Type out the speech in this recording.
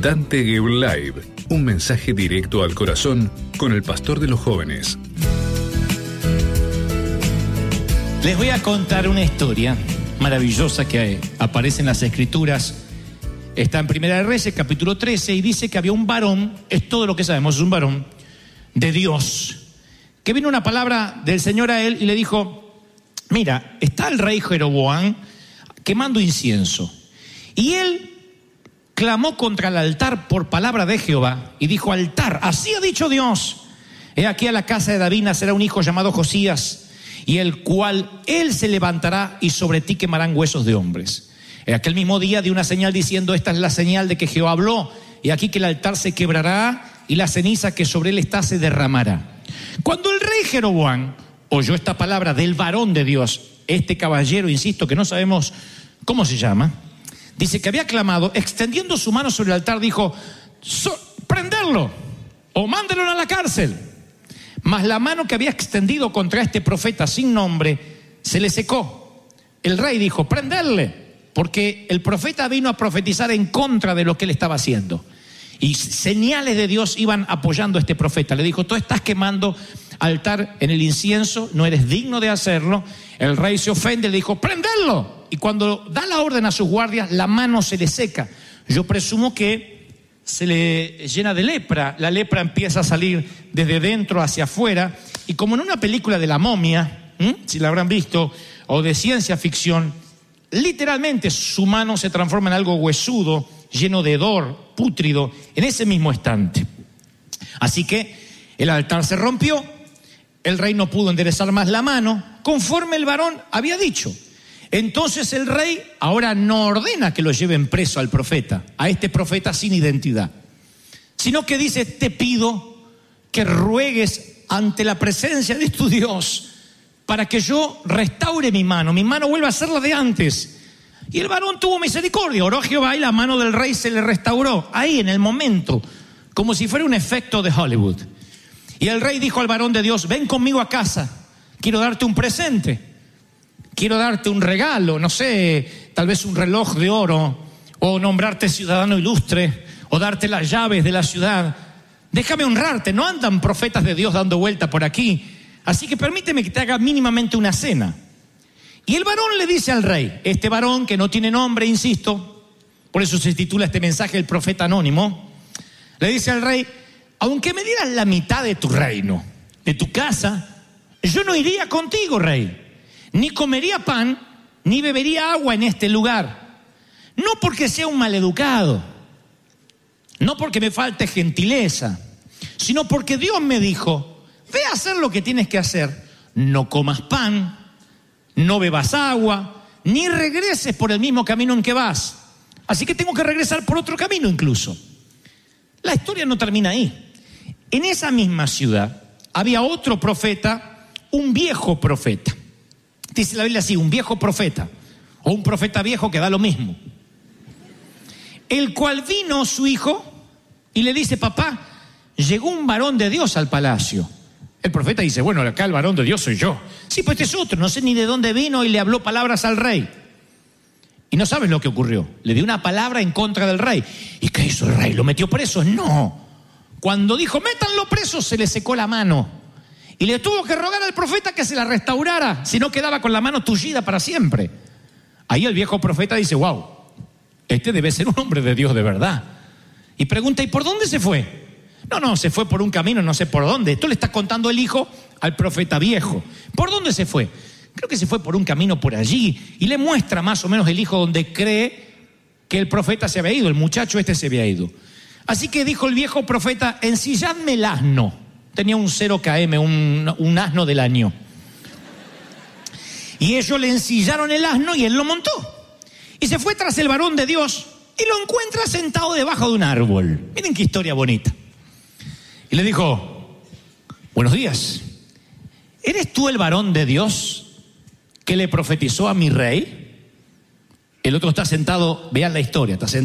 Dante Gebel Live, un mensaje directo al corazón con el pastor de los jóvenes. Les voy a contar una historia maravillosa que aparece en las Escrituras. Está en Primera de Reyes, capítulo 13, y dice que había un varón, es todo lo que sabemos, es un varón de Dios, que vino una palabra del Señor a él y le dijo: mira, está el rey Jeroboam quemando incienso. Y él clamó contra el altar por palabra de Jehová y dijo: altar, así ha dicho Dios, he aquí a la casa de David nacerá un hijo llamado Josías, y el cual él se levantará y sobre ti quemarán huesos de hombres. En aquel mismo día dio una señal diciendo: esta es la señal de que Jehová habló, y aquí que el altar se quebrará y la ceniza que sobre él está se derramará. Cuando el rey Jeroboam oyó esta palabra del varón de Dios, este caballero, insisto, que no sabemos cómo se llama, dice que había clamado, extendiendo su mano sobre el altar, dijo: prenderlo o mándenlo a la cárcel. Mas la mano que había extendido contra este profeta sin nombre se le secó. El rey dijo: prenderle, porque el profeta vino a profetizar en contra de lo que él estaba haciendo. Y señales de Dios iban apoyando a este profeta. Le dijo: tú estás quemando altar en el incienso, no eres digno de hacerlo. El rey se ofende, le dijo: prenderlo. Y cuando da la orden a sus guardias, la mano se le seca. Yo presumo que se le llena de lepra. La lepra empieza a salir desde dentro hacia afuera. Y como en una película de la momia, si la habrán visto, o de ciencia ficción, literalmente su mano se transforma en algo huesudo, lleno de hedor, pútrido, en ese mismo instante. Así que el altar se rompió, el rey no pudo enderezar más la mano, conforme el varón había dicho. Entonces el rey ahora no ordena que lo lleven preso al profeta, a este profeta sin identidad, sino que dice: te pido que ruegues ante la presencia de tu Dios para que yo restaure mi mano vuelva a ser la de antes. Y el varón tuvo misericordia, oró a Jehová y la mano del rey se le restauró, ahí en el momento, como si fuera un efecto de Hollywood. Y el rey dijo al varón de Dios: ven conmigo a casa, quiero darte un presente, quiero darte un regalo, no sé, tal vez un reloj de oro, o nombrarte ciudadano ilustre, o darte las llaves de la ciudad. Déjame honrarte, no andan profetas de Dios dando vuelta por aquí, así que permíteme que te haga mínimamente una cena. Y el varón le dice al rey, este varón que no tiene nombre, insisto, por eso se titula este mensaje El profeta anónimo, le dice al rey: aunque me dieras la mitad de tu reino, de tu casa, yo no iría contigo, rey, ni comería pan, ni bebería agua en este lugar, no porque sea un maleducado, no porque me falte gentileza, sino porque Dios me dijo: ve a hacer lo que tienes que hacer, no comas pan, no bebas agua, ni regreses por el mismo camino en que vas. Así que tengo que regresar por otro camino incluso. La historia no termina ahí. En esa misma ciudad había otro profeta, un viejo profeta. Dice la Biblia así: un viejo profeta, o un profeta viejo, que da lo mismo. El cual vino su hijo y le dice: papá, llegó un varón de Dios al palacio. El profeta dice: bueno, acá el varón de Dios soy yo. Sí, pues este es otro, no sé ni de dónde vino, y le habló palabras al rey. Y no sabes lo que ocurrió. Le dio una palabra en contra del rey. ¿Y qué hizo el rey? ¿Lo metió preso? No. Cuando dijo: métanlo preso, se le secó la mano. Y le tuvo que rogar al profeta que se la restaurara, si no quedaba con la mano tullida para siempre. Ahí el viejo profeta dice: wow, este debe ser un hombre de Dios de verdad. Y pregunta: ¿y por dónde se fue? No, se fue por un camino, no sé por dónde. Esto le está contando el hijo al profeta viejo. ¿Por dónde se fue? Creo que se fue por un camino por allí. Y le muestra más o menos el hijo donde cree que el profeta se había ido, el muchacho este se había ido. Así que dijo el viejo profeta: ensilladme el asno. Tenía un 0 km, un asno del año. Y ellos le ensillaron el asno y él lo montó. Y se fue tras el varón de Dios y lo encuentra sentado debajo de un árbol. Miren qué historia bonita. Y le dijo: buenos días, ¿eres tú el varón de Dios que le profetizó a mi rey? El otro está sentado, vean la historia, está sentado